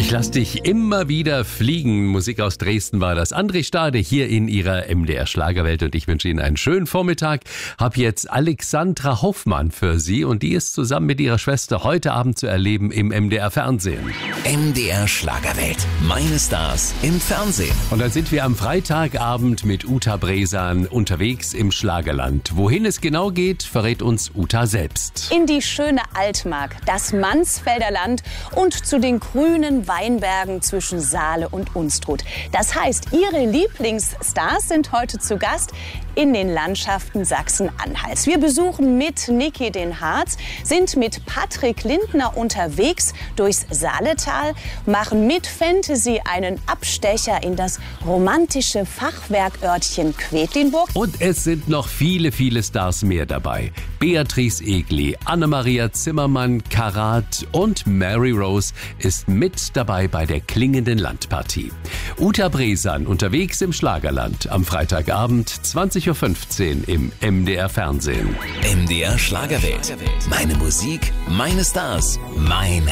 Ich lass dich immer wieder fliegen. Musik aus Dresden war das. André Stade hier in ihrer MDR Schlagerwelt und ich wünsche Ihnen einen schönen Vormittag. Hab jetzt Alexandra Hoffmann für Sie und die ist zusammen mit ihrer Schwester heute Abend zu erleben im MDR Fernsehen. MDR Schlagerwelt. Meine Stars im Fernsehen. Und dann sind wir am Freitagabend mit Uta Bresan unterwegs im Schlagerland. Wohin es genau geht, verrät uns Uta selbst. In die schöne Altmark, das Mansfelder Land und zu den grünen Weinbergen zwischen Saale und Unstrut. Das heißt, Ihre Lieblingsstars sind heute zu Gast in den Landschaften Sachsen-Anhalts. Wir besuchen mit Niki den Harz, sind mit Patrick Lindner unterwegs durchs Saaletal, machen mit Fantasy einen Abstecher in das romantische Fachwerkörtchen Quedlinburg. Und es sind noch viele, viele Stars mehr dabei. Beatrice Egli, Anna-Maria Zimmermann, Karat und Mary Rose ist mit dabei bei der klingenden Landpartie. Uta Bresan unterwegs im Schlagerland am Freitagabend 20:15 Uhr im MDR Fernsehen. MDR Schlagerwelt. Meine Musik, meine Stars, mein